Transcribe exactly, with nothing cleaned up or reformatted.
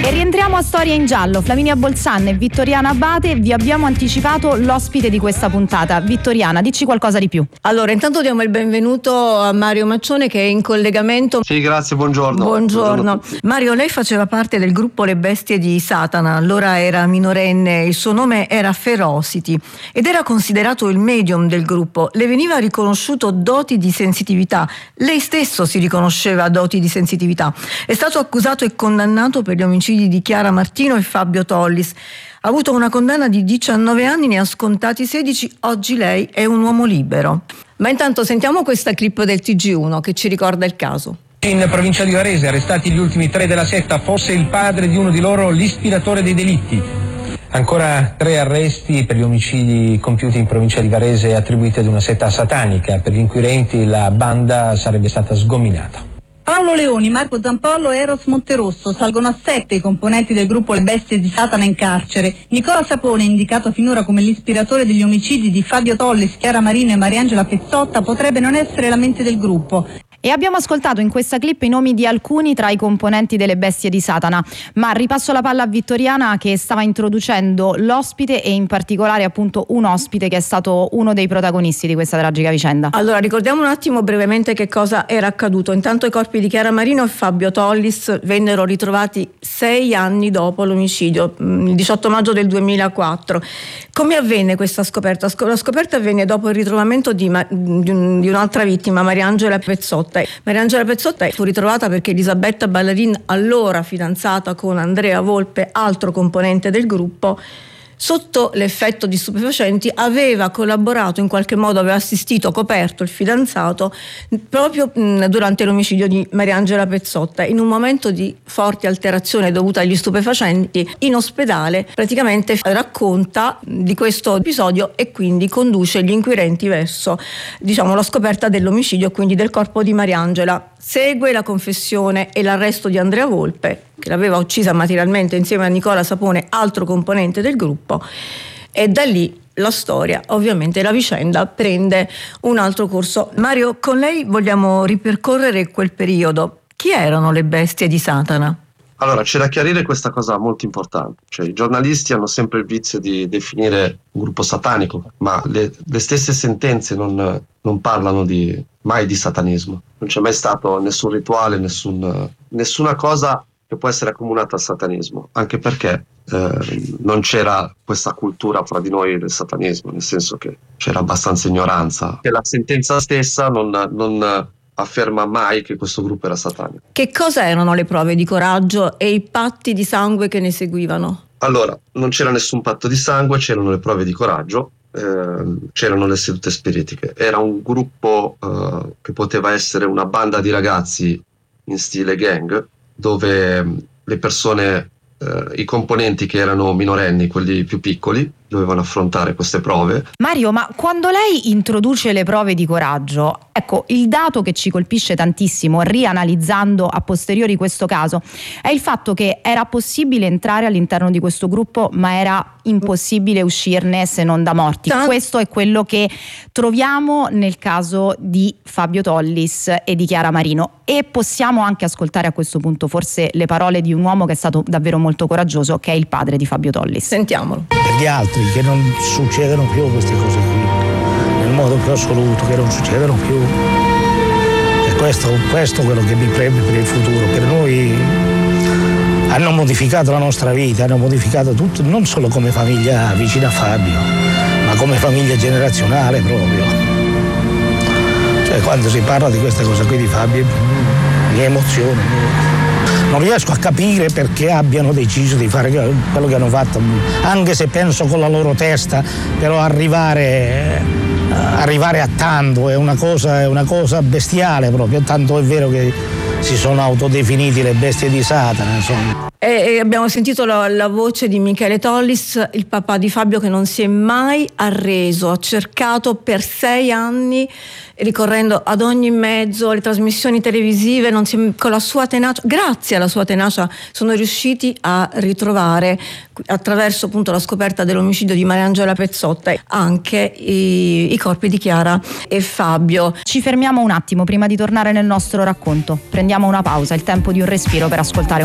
E rientriamo a Storia in Giallo. Flaminia Bolzan e Vittoriana Abate, vi abbiamo anticipato l'ospite di questa puntata. Vittoriana, dici qualcosa di più. Allora, intanto diamo il benvenuto a Mario Maccione che è in collegamento. Sì, grazie, buongiorno. Buongiorno. Buongiorno. Mario, lei faceva parte del gruppo Le Bestie di Satana, allora era minorenne, il suo nome era Ferocity ed era considerato il medium del gruppo. Le veniva riconosciuto doti di sensitività, lei stesso si riconosceva doti di sensitività. È stato accusato e condannato per gli omicidi di Chiara Martino e Fabio Tollis. Ha avuto una condanna di diciannove anni, ne ha scontati sedici, oggi lei è un uomo libero. Ma intanto sentiamo questa clip del T G uno che ci ricorda il caso. In provincia di Varese, arrestati gli ultimi tre della setta, fosse il padre di uno di loro l'ispiratore dei delitti. Ancora tre arresti per gli omicidi compiuti in provincia di Varese attribuiti ad una setta satanica. Per gli inquirenti la banda sarebbe stata sgominata. Paolo Leoni, Marco Zampollo e Eros Monterosso. Salgono a sette i componenti del gruppo Le Bestie di Satana in carcere. Nicola Sapone, indicato finora come l'ispiratore degli omicidi di Fabio Tollis, Chiara Marino e Mariangela Pezzotta, potrebbe non essere la mente del gruppo. E abbiamo ascoltato in questa clip i nomi di alcuni tra i componenti delle Bestie di Satana, ma ripasso la palla a Vittoriana che stava introducendo l'ospite e in particolare appunto un ospite che è stato uno dei protagonisti di questa tragica vicenda. Allora, ricordiamo un attimo brevemente che cosa era accaduto. Intanto i corpi di Chiara Marino e Fabio Tollis vennero ritrovati sei anni dopo l'omicidio, il diciotto maggio del duemilaquattro. Come avvenne questa scoperta? La scoperta avvenne dopo il ritrovamento di, di un'altra vittima, Mariangela Pezzotta. Mariangela Pezzotta fu ritrovata perché Elisabetta Ballarin, allora fidanzata con Andrea Volpe, altro componente del gruppo, sotto l'effetto di stupefacenti aveva collaborato, in qualche modo aveva assistito, coperto il fidanzato proprio durante l'omicidio di Mariangela Pezzotta. In un momento di forte alterazione dovuta agli stupefacenti, in ospedale praticamente racconta di questo episodio e quindi conduce gli inquirenti verso, diciamo, la scoperta dell'omicidio, quindi del corpo di Mariangela. Segue la confessione e l'arresto di Andrea Volpe, che l'aveva uccisa materialmente insieme a Nicola Sapone, altro componente del gruppo, e da lì la storia, ovviamente la vicenda, prende un altro corso. Mario, con lei vogliamo ripercorrere quel periodo. Chi erano le bestie di Satana? Allora, c'è da chiarire questa cosa molto importante. Cioè, i giornalisti hanno sempre il vizio di definire un gruppo satanico, ma le, le stesse sentenze non, non parlano di, mai di satanismo. Non c'è mai stato nessun rituale, nessun, nessuna cosa che può essere accomunata al satanismo, anche perché eh, non c'era questa cultura fra di noi del satanismo, nel senso che c'era abbastanza ignoranza. E la sentenza stessa non... non afferma mai che questo gruppo era satanico. Che cosa erano le prove di coraggio e i patti di sangue che ne seguivano? Allora, non c'era nessun patto di sangue, c'erano le prove di coraggio, eh, c'erano le sedute spiritiche. Era un gruppo eh, che poteva essere una banda di ragazzi in stile gang, dove le persone, eh, i componenti che erano minorenni, quelli più piccoli, dovevano affrontare queste prove. Mario, ma quando lei introduce le prove di coraggio, ecco, il dato che ci colpisce tantissimo, rianalizzando a posteriori questo caso, è il fatto che era possibile entrare all'interno di questo gruppo, ma era impossibile uscirne se non da morti. Tant- questo è quello che troviamo nel caso di Fabio Tollis e di Chiara Marino, e possiamo anche ascoltare a questo punto forse le parole di un uomo che è stato davvero molto coraggioso, che è il padre di Fabio Tollis. Sentiamolo. Per gli altri, che non succedono più queste cose qui, nel modo più assoluto, che non succedono più. E questo, questo è quello che mi preme per il futuro. Per noi hanno modificato la nostra vita, hanno modificato tutto, non solo come famiglia vicina a Fabio, ma come famiglia generazionale proprio. Cioè, quando si parla di queste cose qui di Fabio mi emoziona. Non riesco a capire perché abbiano deciso di fare quello che hanno fatto, anche se penso con la loro testa, però arrivare, arrivare a tanto è una cosa, è una cosa bestiale proprio, tanto è vero che si sono autodefiniti le bestie di Satana, insomma. E abbiamo sentito la, la voce di Michele Tollis, il papà di Fabio, che non si è mai arreso, ha cercato per sei anni, ricorrendo ad ogni mezzo, alle trasmissioni televisive, non si, con la sua tenacia, grazie alla sua tenacia, sono riusciti a ritrovare, attraverso appunto la scoperta dell'omicidio di Mariangela Pezzotta, anche i, i corpi di Chiara e Fabio. Ci fermiamo un attimo prima di tornare nel nostro racconto, prendiamo una pausa, il tempo di un respiro per ascoltare